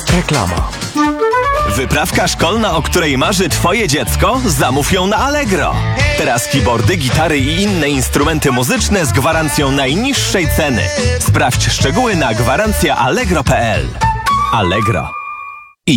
Reklama. Wyprawka szkolna, o której marzy Twoje dziecko? Zamów ją na Allegro. Teraz keyboardy, gitary i inne instrumenty muzyczne z gwarancją najniższej ceny. Sprawdź szczegóły na gwarancjaallegro.pl. Allegro.